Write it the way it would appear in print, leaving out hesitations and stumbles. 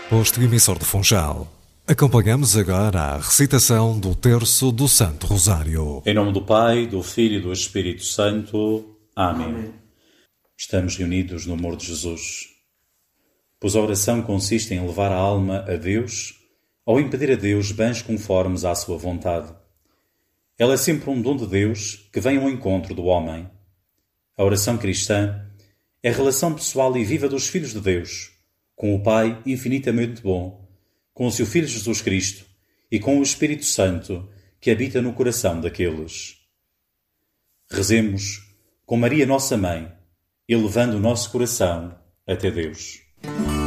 Posto emissor de Funchal. Acompanhamos agora a recitação do terço do Santo Rosário. Em nome do Pai, do Filho e do Espírito Santo. Amém. Estamos reunidos no amor de Jesus, pois a oração consiste em levar a alma a Deus ou em pedir a Deus bens conformes à sua vontade. Ela é sempre um dom de Deus que vem ao encontro do homem. A oração cristã é a relação pessoal e viva dos filhos de Deus, com o Pai infinitamente bom, com o seu Filho Jesus Cristo e com o Espírito Santo que habita no coração daqueles. Rezemos com Maria nossa Mãe, elevando o nosso coração até Deus.